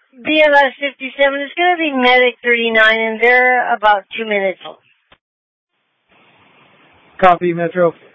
BLS 57 is going to be Medic 39, and they're about 2 minutes. Copy, Metro